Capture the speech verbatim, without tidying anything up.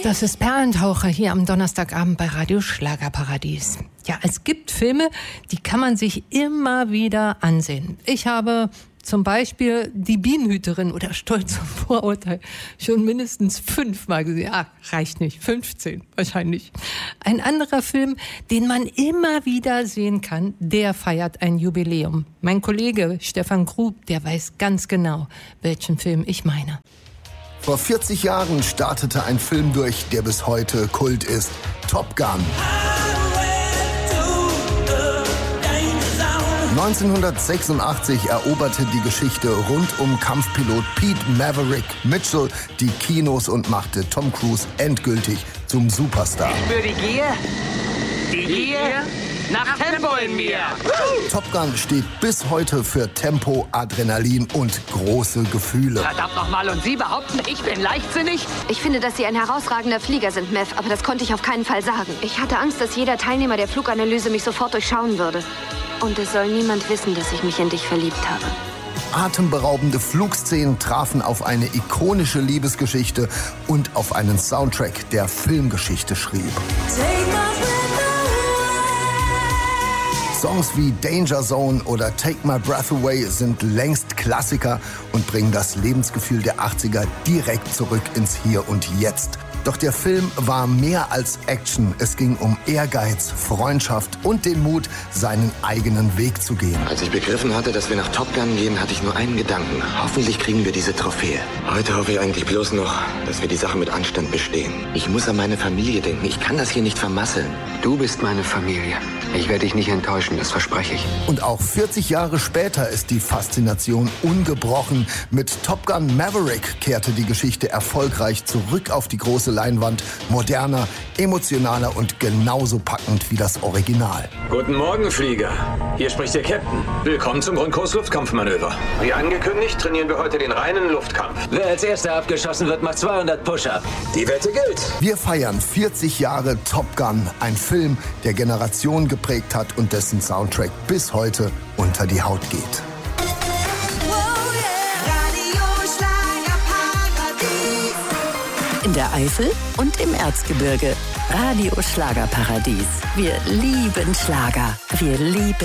Das ist Perlentaucher hier am Donnerstagabend bei Radio Schlagerparadies. Ja, es gibt Filme, die kann man sich immer wieder ansehen. Ich habe zum Beispiel Die Bienenhüterin oder Stolz und Vorurteil schon mindestens fünfmal gesehen. Ah, reicht nicht. fünfzehn wahrscheinlich. Ein anderer Film, den man immer wieder sehen kann, der feiert ein Jubiläum. Mein Kollege Stefan Grub, der weiß ganz genau, welchen Film ich meine. Vor vierzig Jahren startete ein Film durch, der bis heute Kult ist. Top Gun. neunzehnhundertsechsundachtzig eroberte die Geschichte rund um Kampfpilot Pete Maverick Mitchell die Kinos und machte Tom Cruise endgültig zum Superstar. Ich spüre die Gier, die Gier nach Tempo in mir. Top Gun steht bis heute für Tempo, Adrenalin und große Gefühle. Verdammt nochmal, und Sie behaupten, ich bin leichtsinnig? Ich finde, dass Sie ein herausragender Flieger sind, Mev, aber das konnte ich auf keinen Fall sagen. Ich hatte Angst, dass jeder Teilnehmer der Fluganalyse mich sofort durchschauen würde. Und es soll niemand wissen, dass ich mich in dich verliebt habe. Atemberaubende Flugszenen trafen auf eine ikonische Liebesgeschichte und auf einen Soundtrack, der Filmgeschichte schrieb. Songs wie Danger Zone oder Take My Breath Away sind längst Klassiker und bringen das Lebensgefühl der achtziger direkt zurück ins Hier und Jetzt. Doch der Film war mehr als Action. Es ging um Ehrgeiz, Freundschaft und den Mut, seinen eigenen Weg zu gehen. Als ich begriffen hatte, dass wir nach Top Gun gehen, hatte ich nur einen Gedanken. Hoffentlich kriegen wir diese Trophäe. Heute hoffe ich eigentlich bloß noch, dass wir die Sache mit Anstand bestehen. Ich muss an meine Familie denken. Ich kann das hier nicht vermasseln. Du bist meine Familie. Ich werde dich nicht enttäuschen, das verspreche ich. Und auch vierzig Jahre später ist die Faszination ungebrochen. Mit Top Gun Maverick kehrte die Geschichte erfolgreich zurück auf die große Leinwand. Moderner, emotionaler und genauso packend wie das Original. Guten Morgen, Flieger. Hier spricht der Captain. Willkommen zum Grundkurs Luftkampfmanöver. Wie angekündigt, trainieren wir heute den reinen Luftkampf. Wer als Erster abgeschossen wird, macht zweihundert Push-Up. Die Wette gilt. Wir feiern vierzig Jahre Top Gun. Ein Film, der Generationen geprägt hat und dessen Soundtrack bis heute unter die Haut geht. In der Eifel und im Erzgebirge. Radio Schlagerparadies. Wir lieben Schlager. Wir lieben